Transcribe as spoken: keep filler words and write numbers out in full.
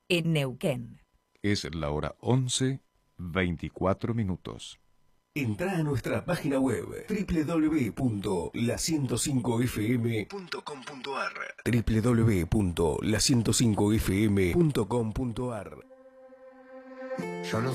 en Neuquén. Es la hora once, veinticuatro minutos. Entrá a nuestra página web doble u doble u doble u punto la ciento cinco f m punto com punto a r doble u doble u doble u punto la ciento cinco f m punto com punto a r.